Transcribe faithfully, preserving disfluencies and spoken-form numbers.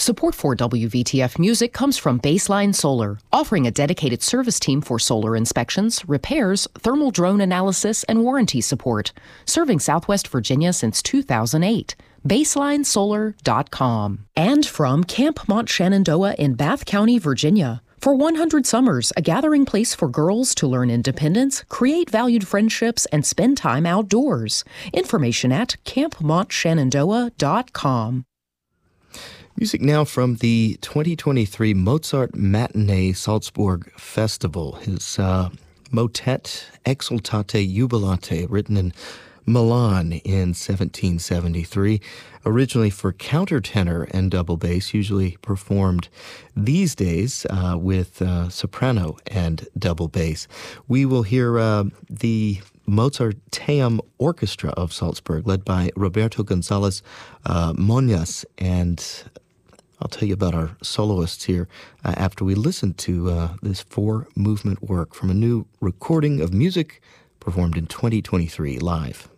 Support for W V T F Music comes from Baseline Solar, offering a dedicated service team for solar inspections, repairs, thermal drone analysis, and warranty support. Serving Southwest Virginia since two thousand eight. baseline solar dot com. And from Camp Mont Shenandoah in Bath County, Virginia. For one hundred Summers, a gathering place for girls to learn independence, create valued friendships, and spend time outdoors. Information at camp mont shenandoah dot com. Music now from the twenty twenty-three Mozart Matinee Salzburg Festival. His uh, motet Exultate Jubilate, written in Milan in seventeen seventy-three, originally for countertenor and double bass, usually performed these days uh, with uh, soprano and double bass. We will hear uh, the Mozarteum Orchestra of Salzburg, led by Roberto Gonzalez uh, Monas, and I'll tell you about our soloists here uh, after we listen to uh, this four-movement work from a new recording of music performed in twenty twenty-three live.